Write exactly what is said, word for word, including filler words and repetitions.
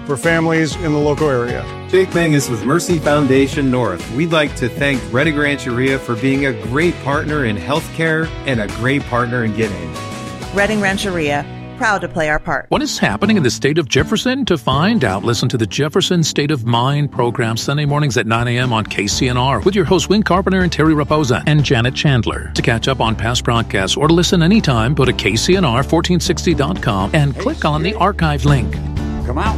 for families in the local area. Jake Mangus with Mercy Foundation North. We'd like to thank Redding Rancheria for being a great partner in healthcare and a great partner in giving. Redding Rancheria, proud to play our part. What is happening in the state of Jefferson? To find out, listen to the Jefferson State of Mind program Sunday mornings at nine a.m. on K C N R with your hosts Win Carpenter and Terry Raposa and Janet Chandler. To catch up on past broadcasts or to listen anytime, go to K C N R fourteen sixty dot com and click on the archive link. Come out.